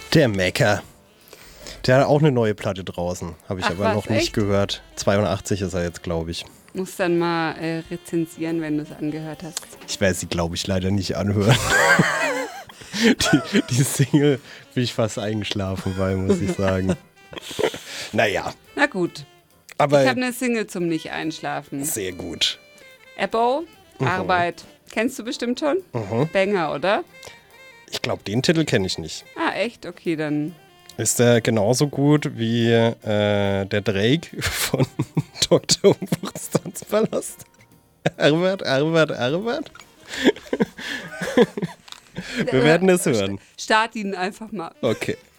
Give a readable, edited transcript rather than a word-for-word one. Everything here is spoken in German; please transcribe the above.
Der Macker. Der hat auch eine neue Platte draußen. Habe ich Ach, aber was, noch nicht echt? gehört. 82 ist er jetzt, glaube ich. Muss dann mal rezensieren, wenn du es angehört hast. Ich werde sie, glaube ich, leider nicht anhören. Die Single bin ich fast eingeschlafen bei, muss ich sagen. Naja, Na gut, aber ich habe eine Single zum Nicht-Einschlafen. sehr gut. Ebo, Arbeit. Kennst du bestimmt schon? Banger, oder? Ich glaube, den Titel kenne ich nicht. Ah, echt? Okay, dann. Ist der genauso gut wie der Drake von Dr. Umwuchs Tanzpalast? Herbert? Wir werden es hören. Start ihn einfach mal. Okay.